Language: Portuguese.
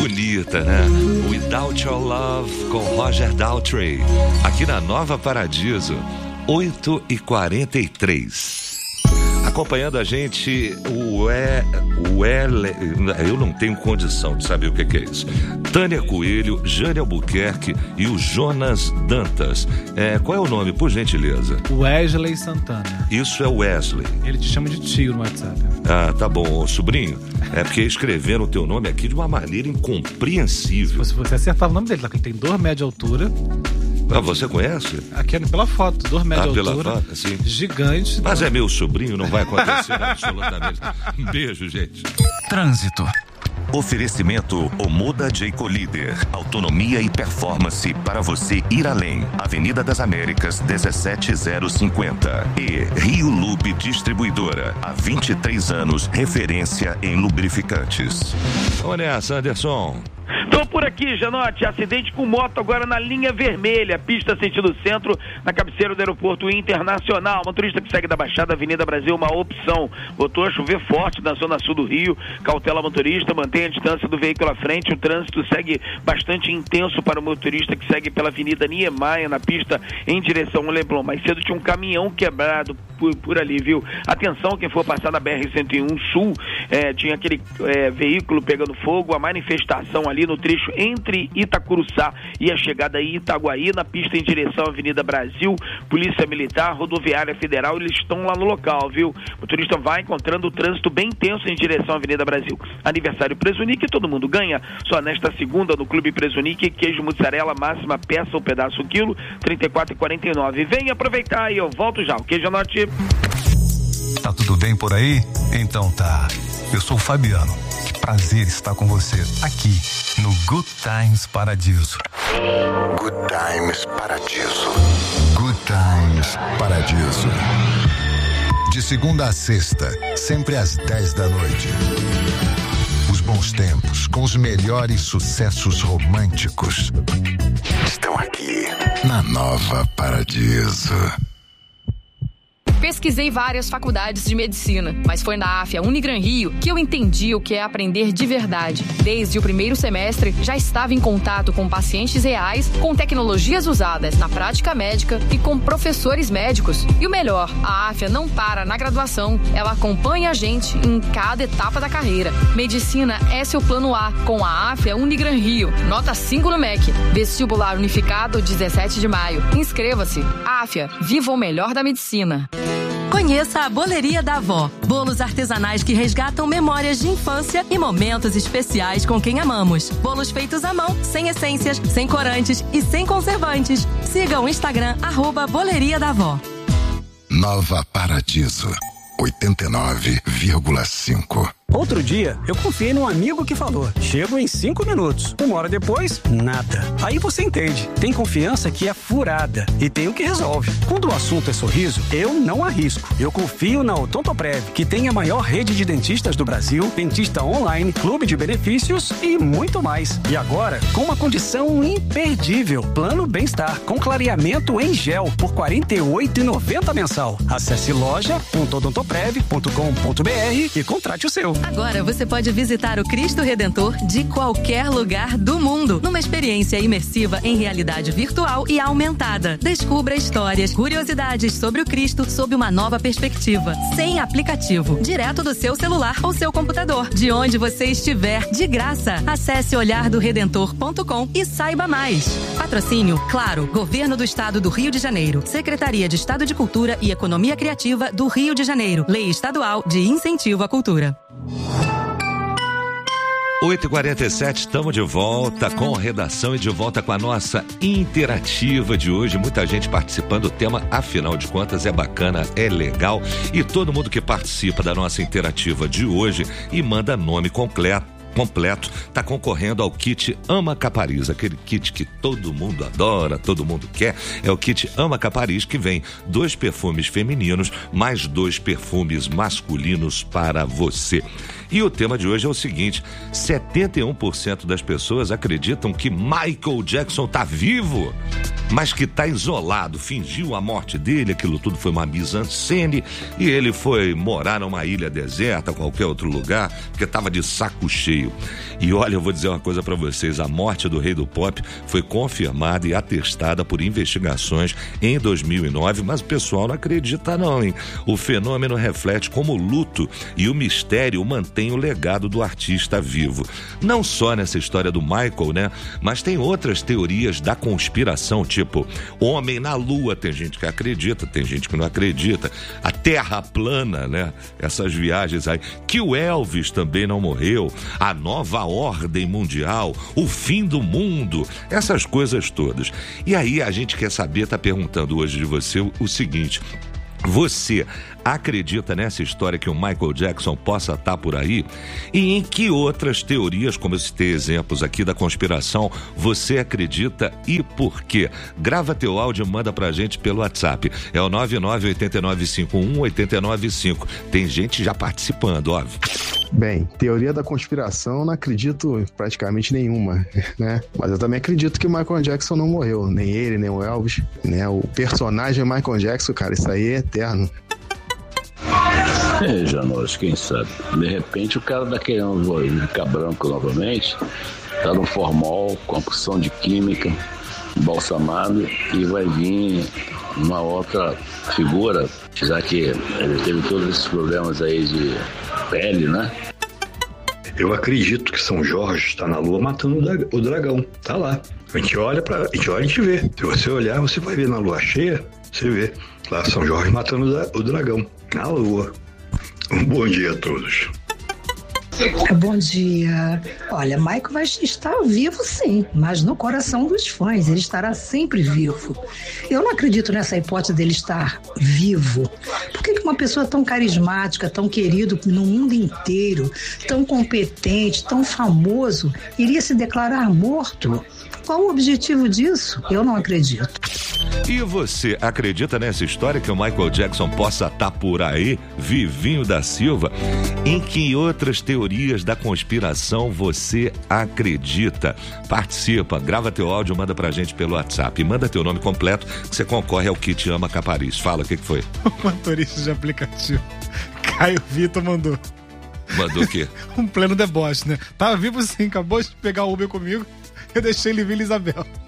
bonita, né? Without Your Love com Roger Daltrey. Aqui na Nova Paradiso, 8h43. Acompanhando a gente, eu não tenho condição de saber o que é isso. Tânia Coelho, Jane Albuquerque e o Jonas Dantas. Qual é o nome, por gentileza? Wesley Santana. Isso é Wesley. Ele te chama de tio no WhatsApp. Ah, tá bom, sobrinho. É porque escreveram o teu nome aqui de uma maneira incompreensível. Se você acertar o nome dele, tá? Ele tem 2 metros de altura. Ah, você conhece? Aqui pela foto, 2 metros de altura. Pela foto, sim. Gigante. Mas é meu sobrinho, não vai acontecer absolutamente. Um beijo, gente. Trânsito. Oferecimento Omoda Jayco Líder. Autonomia e performance para você ir além. Avenida das Américas, 17050. E Rio Lube Distribuidora. Há 23 anos, referência em lubrificantes. Vamos nessa, Anderson. Tô por aqui, Janote. Acidente com moto agora na linha vermelha. Pista sentido centro, na cabeceira do aeroporto internacional. Motorista que segue da Baixada, Avenida Brasil, uma opção. Voltou a chover forte na zona sul do Rio. Cautela motorista, mantém a distância do veículo à frente. O trânsito segue bastante intenso para o motorista que segue pela Avenida Niemeyer, na pista em direção ao Leblon. Mais cedo tinha um caminhão quebrado por ali, viu? Atenção, quem for passar na BR-101 Sul, tinha aquele veículo pegando fogo. A manifestação ali no trecho entre Itacuruçá e a chegada em Itaguaí, na pista em direção à Avenida Brasil. Polícia Militar, Rodoviária Federal, eles estão lá no local, viu? O motorista vai encontrando o trânsito bem tenso em direção à Avenida Brasil. Aniversário Presunic, todo mundo ganha. Só nesta segunda no Clube Presunic, queijo mussarela, máxima peça, um pedaço quilo, R$34,49. Vem aproveitar e eu volto já. O queijo anote. Tá tudo bem por aí? Então tá. Eu sou o Fabiano. Que prazer estar com você aqui no Good Times Paradiso. Good Times Paradiso. Good Times Paradiso. De segunda a sexta, sempre às 10 da noite. Os bons tempos, com os melhores sucessos românticos, estão aqui na Nova Paradiso. Pesquisei várias faculdades de medicina, mas foi na AFIA Unigran Rio que eu entendi o que é aprender de verdade. Desde o primeiro semestre, já estava em contato com pacientes reais, com tecnologias usadas na prática médica e com professores médicos. E o melhor, a AFIA não para na graduação, ela acompanha a gente em cada etapa da carreira. Medicina é seu plano A, com a AFIA Unigran Rio. Nota 5 no MEC. Vestibular unificado, 17 de maio. Inscreva-se. AFIA, viva o melhor da medicina. Conheça a Boleria da Avó. Bolos artesanais que resgatam memórias de infância e momentos especiais com quem amamos. Bolos feitos à mão, sem essências, sem corantes e sem conservantes. Siga o Instagram @Boleria da Avó. Nova Paradiso, 89,5. Outro dia, eu confiei num amigo que falou: chego em 5 minutos. 1 hora depois, nada. Aí você entende. Tem confiança que é furada e tem o que resolve. Quando o assunto é sorriso, eu não arrisco. Eu confio na Odontoprev, que tem a maior rede de dentistas do Brasil, dentista online, clube de benefícios e muito mais. E agora, com uma condição imperdível: plano bem-estar com clareamento em gel por R$ 48,90 mensal. Acesse loja.odontoprev.com.br e contrate o seu. Agora você pode visitar o Cristo Redentor de qualquer lugar do mundo, numa experiência imersiva em realidade virtual e aumentada. Descubra histórias, curiosidades sobre o Cristo sob uma nova perspectiva, sem aplicativo, direto do seu celular ou seu computador, de onde você estiver, de graça. Acesse olhardoredentor.com e saiba mais. Patrocínio, claro, Governo do Estado do Rio de Janeiro, Secretaria de Estado de Cultura e Economia Criativa do Rio de Janeiro, Lei Estadual de Incentivo à Cultura. 8h47, estamos de volta com redação e de volta com a nossa interativa de hoje. Muita gente participando, o tema, afinal de contas, é bacana, é legal. E todo mundo que participa da nossa interativa de hoje e manda nome completo, está concorrendo ao kit Ama Capariz, aquele kit que todo mundo adora, todo mundo quer. É o kit Ama Capariz, que vem 2 perfumes femininos mais 2 perfumes masculinos para você. E o tema de hoje é o seguinte: 71% das pessoas acreditam que Michael Jackson tá vivo, mas que tá isolado, fingiu a morte dele, aquilo tudo foi uma mise-en-scène e ele foi morar numa ilha deserta, qualquer outro lugar, porque tava de saco cheio. E olha, eu vou dizer uma coisa pra vocês, a morte do rei do pop foi confirmada e atestada por investigações em 2009, mas o pessoal não acredita não, hein? O fenômeno reflete como o luto e o mistério mantém o legado do artista vivo. Não só nessa história do Michael, né? Mas tem outras teorias da conspiração, tipo homem na lua, tem gente que acredita, tem gente que não acredita, a terra plana, né? Essas viagens aí, que o Elvis também não morreu, a nova ordem mundial, o fim do mundo, essas coisas todas. E aí a gente quer saber, tá perguntando hoje de você o seguinte: você acredita nessa história que o Michael Jackson possa estar por aí? E em que outras teorias, como eu citei exemplos aqui da conspiração, você acredita e por quê? Grava teu áudio e manda pra gente pelo WhatsApp. É o 9989518995. Tem gente já participando, óbvio. Bem, teoria da conspiração não acredito em praticamente nenhuma, né? Mas eu também acredito que o Michael Jackson não morreu. Nem ele, nem o Elvis, né? O personagem Michael Jackson, cara, isso aí é eterno. Janós, quem sabe? De repente o cara tá querendo ficar branco novamente, tá no formol, com a porção de química, balsamado, e vai vir uma outra figura, já que ele teve todos esses problemas aí de pele, né? Eu acredito que São Jorge está na lua matando o dragão, tá lá. A gente olha e a gente vê. Se você olhar, você vai ver na lua cheia, você vê lá São Jorge matando o dragão, na lua. Um bom dia a todos. Bom dia. Olha, Michael vai estar vivo sim, mas no coração dos fãs, ele estará sempre vivo. Eu não acredito nessa hipótese dele estar vivo. Por que uma pessoa tão carismática, tão querido no mundo inteiro, tão competente, tão famoso, iria se declarar morto? Qual o objetivo disso? Eu não acredito. E você acredita nessa história que o Michael Jackson possa estar por aí, vivinho da Silva? Em que outras teorias da conspiração você acredita? Participa, grava teu áudio, manda pra gente pelo WhatsApp. E manda teu nome completo que você concorre ao kit Ama Capariz. Fala, o que foi? O motorista de aplicativo Caio Vitor mandou. Mandou o quê? Um pleno deboche, né? Tava vivo sim, acabou de pegar o Uber comigo. Eu deixei ele vir, Isabel.